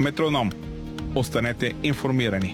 Метроном. Останете информирани.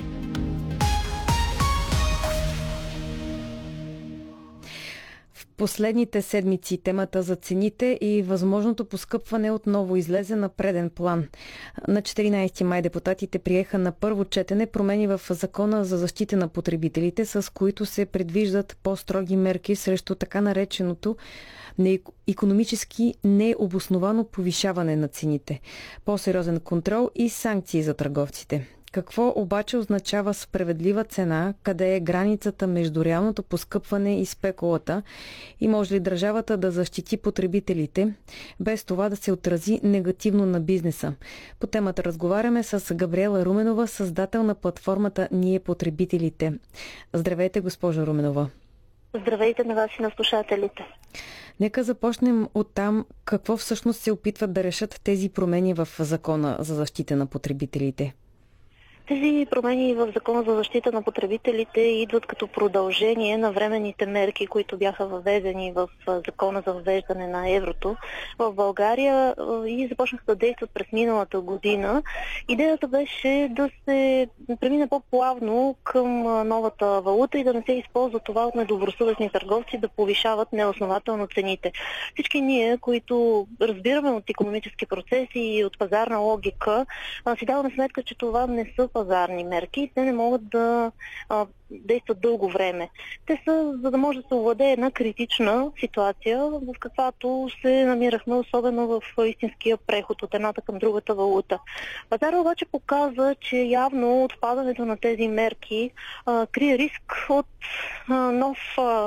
Последните седмици темата за цените и възможното поскъпване отново излезе на преден план. На 14 май депутатите приеха на първо четене промени в Закона за защита на потребителите, с които се предвиждат по-строги мерки срещу така нареченото икономически необосновано повишаване на цените, по-сериозен контрол и санкции за търговците. Какво обаче означава справедлива цена, къде е границата между реалното поскъпване и спекулата и може ли държавата да защити потребителите, без това да се отрази негативно на бизнеса? По темата разговаряме с Габриела Руменова, създател на платформата Ние потребителите. Здравейте, госпожа Руменова. Здравейте на вас и на слушателите. Нека започнем от там. Какво всъщност се опитват да решат тези промени в Закона за защита на потребителите? Тези промени в Закона за защита на потребителите идват като продължение на временните мерки, които бяха въведени в Закона за въвеждане на еврото в България и започнаха да действат през миналата година. Идеята беше да се премине по-плавно към новата валута и да не се използва това от недобросъвестни търговци да повишават неоснователно цените. Всички ние, които разбираме от икономически процеси и от пазарна логика, си даваме сметка, че това не са пазарни мерки. Те не могат да действат дълго време. Те са, за да може да се овладее една критична ситуация, в каквато се намирахме, особено в истинския преход от едната към другата валута. Пазара обаче показа, че явно отпадането на тези мерки крие риск от нов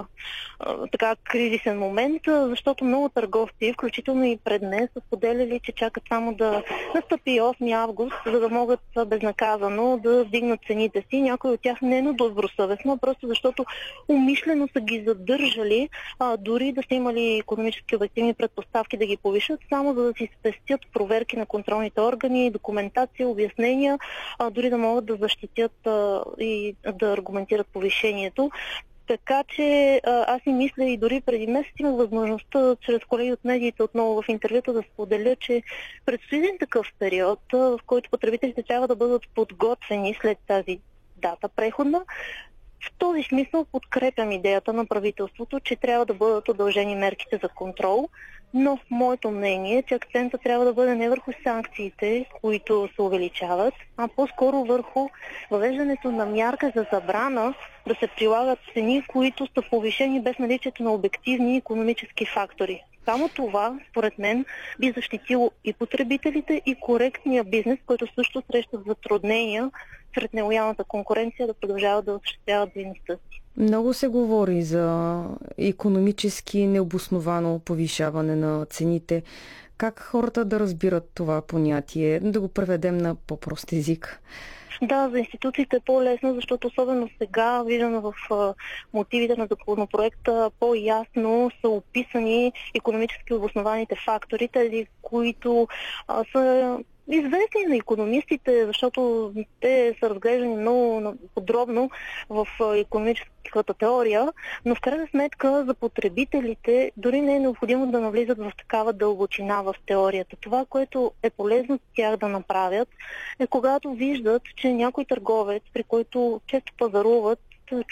кризисен момент, защото много търговци, включително и пред днес, са споделяли, че чакат само да настъпи 8 август, за да могат безнаказано да вдигнат цените си. Някои от тях не на добросъвестно, просто защото умишлено са ги задържали, дори да са имали икономически обективни предпоставки да ги повишат, само за да си спестят проверки на контролните органи, документация, обяснения, дори да могат да защитят и да аргументират повишението. Така че аз си мисля и дори преди месец имах възможността чрез колеги от медиите отново в интервюта да споделя, че предстои един такъв период, в който потребителите трябва да бъдат подготвени след тази дата преходна. В този смисъл подкрепям идеята на правителството, че трябва да бъдат удължени мерките за контрол, но моето мнение е, че акцента трябва да бъде не върху санкциите, които се увеличават, а по-скоро върху въвеждането на мярка за забрана да се прилагат цени, които са повишени без наличието на обективни икономически фактори. Само това, според мен, би защитило и потребителите, и коректния бизнес, който също срещат затруднения сред нелоялната конкуренция да продължават да осъществяват дейността си. Много се говори за икономически необосновано повишаване на цените. Как хората да разбират това понятие? Да го преведем на по-прост език. Да, за институциите е по-лесно, защото особено сега, виждаме в мотивите на законопроекта, по-ясно са описани икономически обоснованите фактори, тези, които са известни на икономистите, защото те са разглеждани много подробно в икономическата теория, но в крайна сметка за потребителите дори не е необходимо да навлизат в такава дълбочина в теорията. Това, което е полезно тях да направят, е когато виждат, че някой търговец, при който често пазаруват